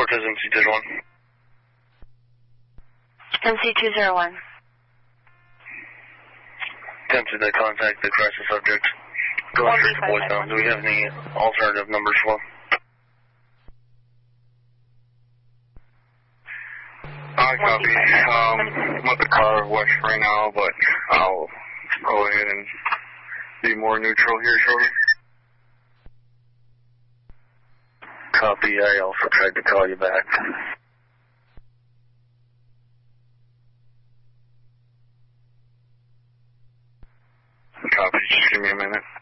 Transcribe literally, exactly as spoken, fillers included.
Cortez M C two zero one. M C two zero one. Attempted to contact the crisis subject. Going straight to voicemail. Do we have any alternative numbers for him? I copy. Um, I'm at the car west right now, but I'll go ahead and be more neutral here shortly. Copy. I also tried to call you back. Copy. Just give me a minute.